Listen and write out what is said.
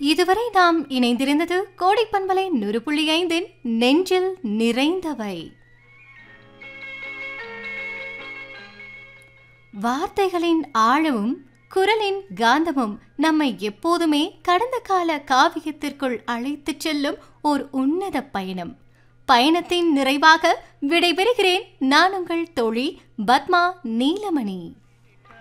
இதுவரை நாம் இணைந்திருந்தது கோடைப்பண்பலை 100.5 நெஞ்சில் நிறைந்தவை. வார்த்தைகளின் ஆழமும் குரலின் காந்தமும் நம்மை எப்போதுமே கடந்த கால காவியத்திற்குள் அழைத்துச் செல்லும் ஓர் உன்னத பயணம். பயணத்தின் நிறைவாக விடைபெறுகிறேன். நான் உங்கள் தோழி பத்மா நீலமணி.